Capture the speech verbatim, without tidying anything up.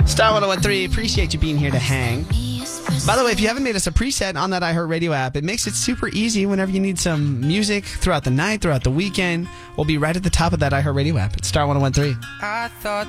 Star one oh one three, appreciate you being here to hang. By the way, if you haven't made us a preset on that iHeartRadio app, it makes it super easy whenever you need some music throughout the night, throughout the weekend. We'll be right at the top of that iHeartRadio app. It's Star one oh one three. I thought